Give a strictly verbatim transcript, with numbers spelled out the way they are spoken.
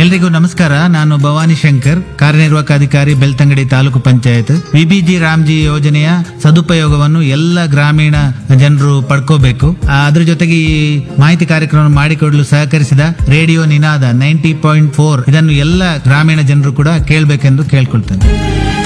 ಎಲ್ರಿಗೂ ನಮಸ್ಕಾರ. ನಾನು ಭವಾನಿ ಶಂಕರ್, ಕಾರ್ಯನಿರ್ವಾಹಕ ಅಧಿಕಾರಿ, ಬೆಳ್ತಂಗಡಿ ತಾಲೂಕು ಪಂಚಾಯತ್. ವಿಬಿಜಿ ರಾಮ್ಜಿ ಯೋಜನೆಯ ಸದುಪಯೋಗವನ್ನು ಎಲ್ಲ ಗ್ರಾಮೀಣ ಜನರು ಪಡ್ಕೋಬೇಕು. ಆ, ಅದ್ರ ಜೊತೆಗೆ ಈ ಮಾಹಿತಿ ಕಾರ್ಯಕ್ರಮ ಮಾಡಿಕೊಡಲು ಸಹಕರಿಸಿದ ರೇಡಿಯೋ ನಿನಾದ ನೈಂಟಿ ಪಾಯಿಂಟ್ ಫೋರ್ ಇದನ್ನು ಎಲ್ಲ ಗ್ರಾಮೀಣ ಜನರು ಕೂಡ ಕೇಳಬೇಕೆಂದು ಕೇಳ್ಕೊಳ್ತೇನೆ.